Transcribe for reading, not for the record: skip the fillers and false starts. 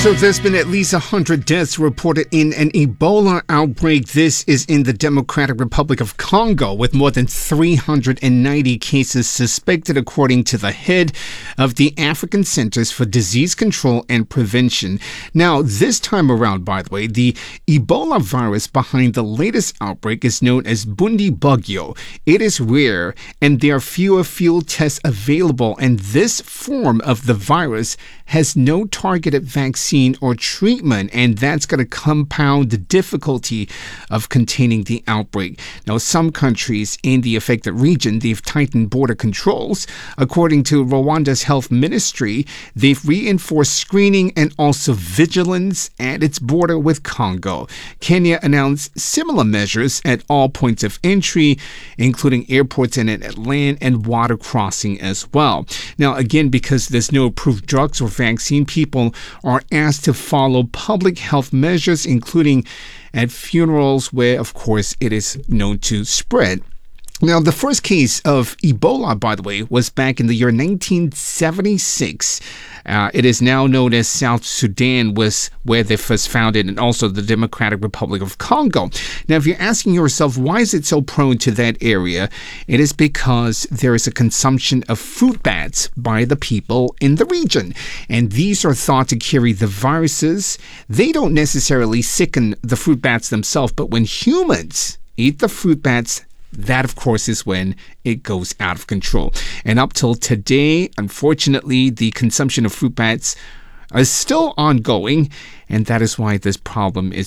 So there's been at least 100 deaths reported in an Ebola outbreak. This is in the Democratic Republic of Congo, with more than 390 cases suspected, according to the head of the African Centers for Disease Control and Prevention. Now, this time around, by the way, the Ebola virus behind the latest outbreak is known as Bundibugyo. It is rare, and there are fewer field tests available, and this form of the virus has no targeted vaccine or treatment, and that's going to compound the difficulty of containing the outbreak. Now, some countries in the affected region, they've tightened border controls. According to Rwanda's health ministry, they've reinforced screening and also vigilance at its border with Congo. Kenya announced similar measures at all points of entry, including airports and at land and water crossing as well. Now, again, because there's no approved drugs or vaccine, people are asked to follow public health measures, including at funerals where, of course, it is known to spread. Now, the first case of Ebola, by the way, was back in the year 1976. It is now known as South Sudan, was where they first found it, and also the Democratic Republic of Congo. Now, if you're asking yourself, why is it so prone to that area? It is because there is a consumption of fruit bats by the people in the region. And these are thought to carry the viruses. They don't necessarily sicken the fruit bats themselves, but when humans eat the fruit bats, that, of course, is when it goes out of control. And up till today, unfortunately, the consumption of fruit bats is still ongoing, and that is why this problem is